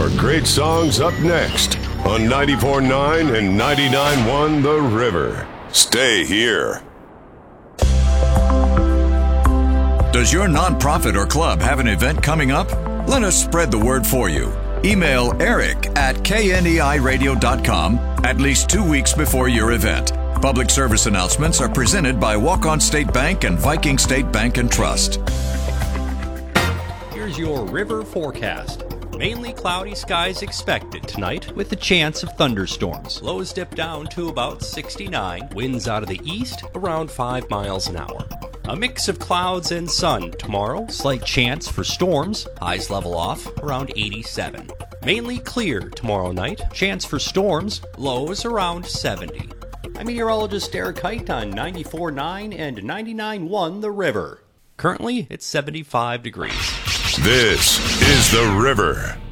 more great songs up next on 94.9 and 99.1 The River. Stay here. Does your nonprofit or club have an event coming up? Let us spread the word for you. Email eric@kneiradio.com at least 2 weeks before your event. Public service announcements are presented by Walk-On State Bank and Viking State Bank and Trust. Here's your river forecast. Mainly cloudy skies expected tonight with a chance of thunderstorms. Lows dip down to about 69. Winds out of the east around 5 miles an hour. A mix of clouds and sun tomorrow. Slight chance for storms. Highs level off around 87. Mainly clear tomorrow night. Chance for storms. Lows around 70. I'm meteorologist Derek Height on 94.9 and 99.1 The River. Currently, it's 75 degrees. This is The River.